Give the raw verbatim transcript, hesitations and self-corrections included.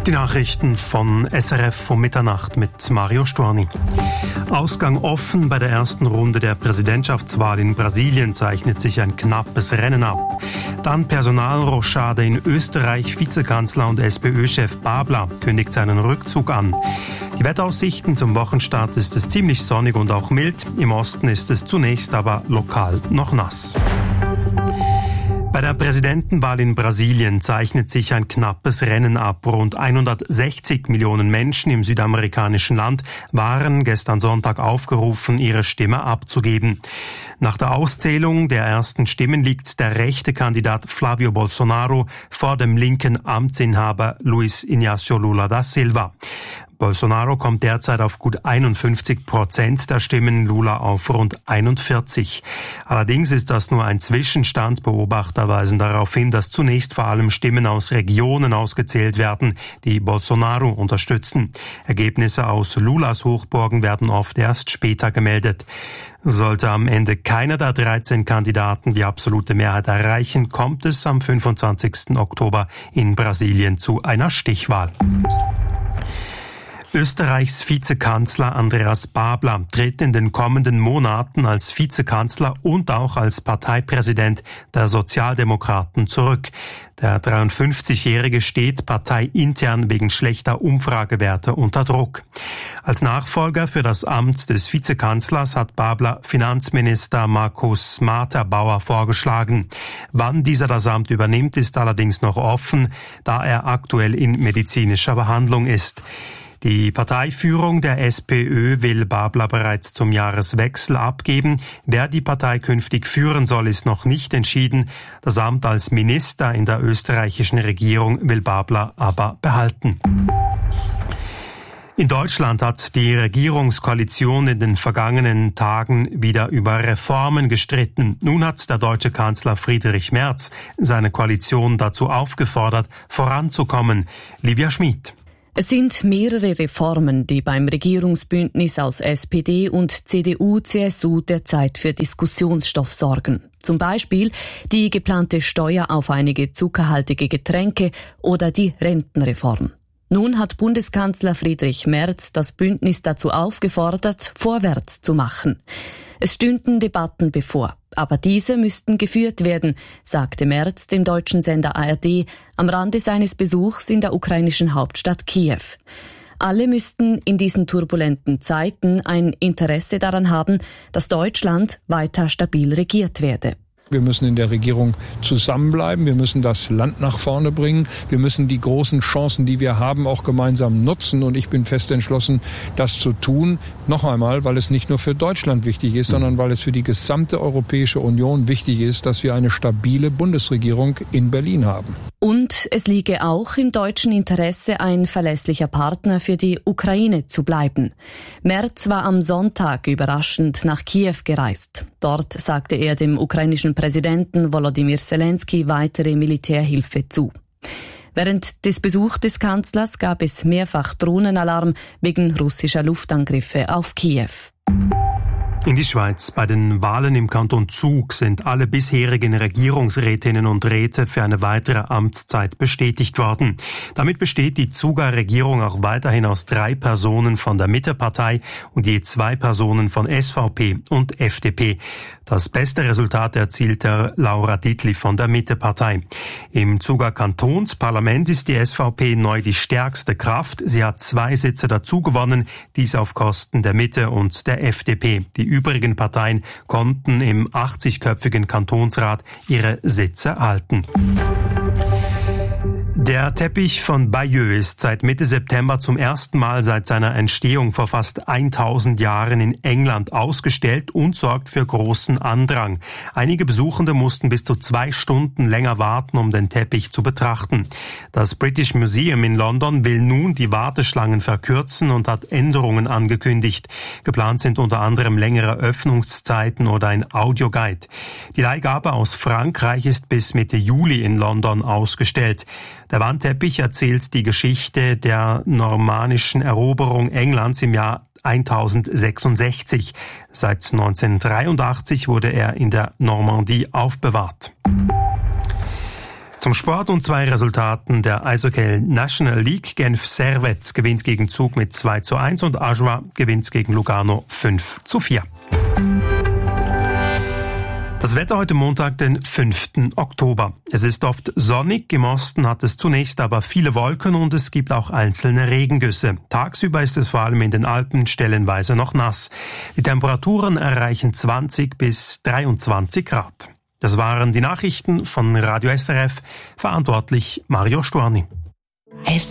Die Nachrichten von S R F um Mitternacht mit Mario Storni. Ausgang offen. Bei der ersten Runde der Präsidentschaftswahl in Brasilien zeichnet sich ein knappes Rennen ab. Dann Personalrochade in Österreich. Vizekanzler und S P Ö-Chef Babler kündigt seinen Rückzug an. Die Wetteraussichten zum Wochenstart ist es ziemlich sonnig und auch mild. Im Osten ist es zunächst aber lokal noch nass. Bei der Präsidentenwahl in Brasilien zeichnet sich ein knappes Rennen ab. Rund hundertsechzig Millionen Menschen im südamerikanischen Land waren gestern Sonntag aufgerufen, ihre Stimme abzugeben. Nach der Auszählung der ersten Stimmen liegt der rechte Kandidat Flávio Bolsonaro vor dem linken Amtsinhaber Luiz Inácio Lula da Silva. Bolsonaro kommt derzeit auf gut einundfünfzig Prozent der Stimmen, Lula auf rund einundvierzig. Allerdings ist das nur ein Zwischenstand. Beobachter weisen darauf hin, dass zunächst vor allem Stimmen aus Regionen ausgezählt werden, die Bolsonaro unterstützen. Ergebnisse aus Lulas Hochburgen werden oft erst später gemeldet. Sollte am Ende keiner der dreizehn Kandidaten die absolute Mehrheit erreichen, kommt es am fünfundzwanzigsten Oktober in Brasilien zu einer Stichwahl. Österreichs Vizekanzler Andreas Babler tritt in den kommenden Monaten als Vizekanzler und auch als Parteipräsident der Sozialdemokraten zurück. Der dreiundfünfzigjährige steht parteiintern wegen schlechter Umfragewerte unter Druck. Als Nachfolger für das Amt des Vizekanzlers hat Babler Finanzminister Markus Materbauer vorgeschlagen. Wann dieser das Amt übernimmt, ist allerdings noch offen, da er aktuell in medizinischer Behandlung ist. Die Parteiführung der SPÖ will Babler bereits zum Jahreswechsel abgeben. Wer die Partei künftig führen soll, ist noch nicht entschieden. Das Amt als Minister in der österreichischen Regierung will Babler aber behalten. In Deutschland hat die Regierungskoalition in den vergangenen Tagen wieder über Reformen gestritten. Nun hat der deutsche Kanzler Friedrich Merz seine Koalition dazu aufgefordert, voranzukommen. Livia Schmid. Es sind mehrere Reformen, die beim Regierungsbündnis aus S P D und C D U C S U derzeit für Diskussionsstoff sorgen. Zum Beispiel die geplante Steuer auf einige zuckerhaltige Getränke oder die Rentenreform. Nun hat Bundeskanzler Friedrich Merz das Bündnis dazu aufgefordert, vorwärts zu machen. Es stünden Debatten bevor, aber diese müssten geführt werden, sagte Merz dem deutschen Sender A R D am Rande seines Besuchs in der ukrainischen Hauptstadt Kiew. Alle müssten in diesen turbulenten Zeiten ein Interesse daran haben, dass Deutschland weiter stabil regiert werde. Wir müssen in der Regierung zusammenbleiben. Wir müssen das Land nach vorne bringen. Wir müssen die großen Chancen, die wir haben, auch gemeinsam nutzen. Und ich bin fest entschlossen, das zu tun. Noch einmal, weil es nicht nur für Deutschland wichtig ist, sondern weil es für die gesamte Europäische Union wichtig ist, dass wir eine stabile Bundesregierung in Berlin haben. Und es liege auch im deutschen Interesse, ein verlässlicher Partner für die Ukraine zu bleiben. Merz war am Sonntag überraschend nach Kiew gereist. Dort sagte er dem ukrainischen Präsidenten Volodymyr Zelensky weitere Militärhilfe zu. Während des Besuchs des Kanzlers gab es mehrfach Drohnenalarm wegen russischer Luftangriffe auf Kiew. In die Schweiz. Bei den Wahlen im Kanton Zug sind alle bisherigen Regierungsrätinnen und Räte für eine weitere Amtszeit bestätigt worden. Damit besteht die Zuger Regierung auch weiterhin aus drei Personen von der Mittepartei und je zwei Personen von S V P und F D P. Das beste Resultat erzielte Laura Dietli von der Mittepartei. Im Zuger Kantonsparlament ist die S V P neu die stärkste Kraft. Sie hat zwei Sitze dazu gewonnen, dies auf Kosten der Mitte und der F D P. Die übrigen Parteien konnten im achtzigköpfigen Kantonsrat ihre Sitze halten. Der Teppich von Bayeux ist seit Mitte September zum ersten Mal seit seiner Entstehung vor fast tausend Jahren in England ausgestellt und sorgt für großen Andrang. Einige Besuchende mussten bis zu zwei Stunden länger warten, um den Teppich zu betrachten. Das British Museum in London will nun die Warteschlangen verkürzen und hat Änderungen angekündigt. Geplant sind unter anderem längere Öffnungszeiten oder ein Audioguide. Die Leihgabe aus Frankreich ist bis Mitte Juli in London ausgestellt. Der Wandteppich erzählt die Geschichte der normannischen Eroberung Englands im Jahr tausendsechsundsechzig. Seit neunzehnhundertdreiundachtzig wurde er in der Normandie aufbewahrt. Zum Sport und zwei Resultaten der Eishockey National League. Genf Servette gewinnt gegen Zug mit zwei zu eins und Ajoie gewinnt gegen Lugano fünf zu vier. Das Wetter heute Montag, den fünften Oktober. Es ist oft sonnig, im Osten hat es zunächst aber viele Wolken und es gibt auch einzelne Regengüsse. Tagsüber ist es vor allem in den Alpen stellenweise noch nass. Die Temperaturen erreichen zwanzig bis dreiundzwanzig Grad. Das waren die Nachrichten von Radio S R F, verantwortlich Mario Storni.